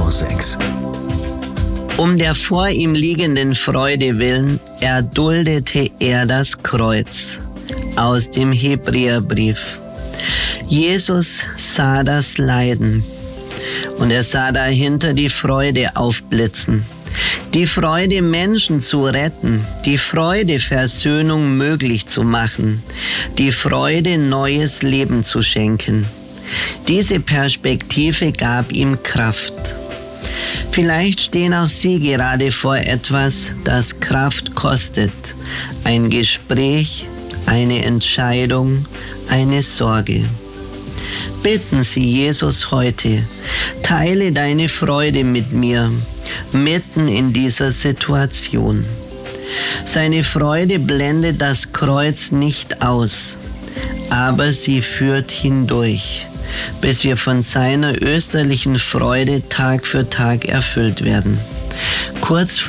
6. Um der vor ihm liegenden Freude willen erduldete er das Kreuz. Aus dem Hebräerbrief. Jesus sah das Leiden und er sah dahinter die Freude aufblitzen. Die Freude, Menschen zu retten, die Freude, Versöhnung möglich zu machen, die Freude, neues Leben zu schenken. Diese Perspektive gab ihm Kraft. Vielleicht stehen auch Sie gerade vor etwas, das Kraft kostet. Ein Gespräch, eine Entscheidung, eine Sorge. Bitten Sie Jesus heute, teile deine Freude mit mir, mitten in dieser Situation. Seine Freude blendet das Kreuz nicht aus, aber sie führt hindurch, bis wir von seiner österlichen Freude Tag für Tag erfüllt werden. Kurz